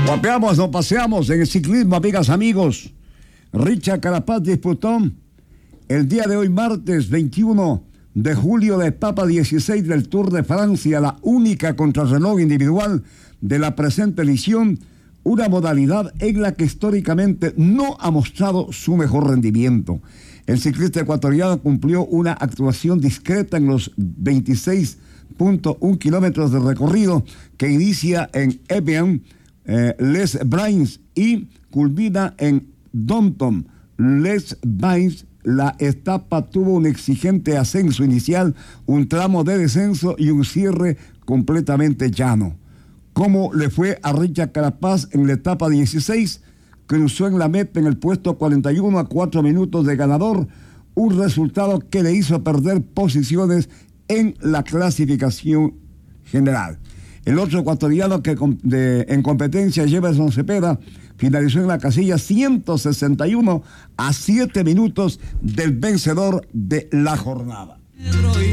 Guapeamos, nos paseamos en el ciclismo, amigas, amigos. Richard Carapaz disputó el día de hoy, martes 21 de julio, la etapa 16 del Tour de Francia, la única contrarreloj individual de la presente edición, una modalidad en la que históricamente no ha mostrado su mejor rendimiento. El ciclista ecuatoriano cumplió una actuación discreta en los 26.1 kilómetros de recorrido que inicia en Evian, Les Brains, y culmina en Dompton, Les Bains. La etapa tuvo un exigente ascenso inicial, un tramo de descenso y un cierre completamente llano. ¿Cómo le fue a Richard Carapaz en la etapa 16? Cruzó en la meta en el puesto 41 a 4 minutos de ganador, un resultado que le hizo perder posiciones en la clasificación general. El otro ecuatoriano que en competencia, Jefferson Cepeda, finalizó en la casilla 161 a 7 minutos del vencedor de la jornada.